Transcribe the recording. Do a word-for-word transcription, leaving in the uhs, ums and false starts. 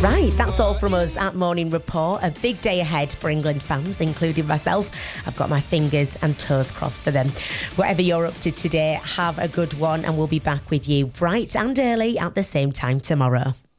Right, that's all from us at Morning Report. A big day ahead for England fans, including myself. I've got my fingers and toes crossed for them. Whatever you're up to today, have a good one, and we'll be back with you bright and early at the same time tomorrow.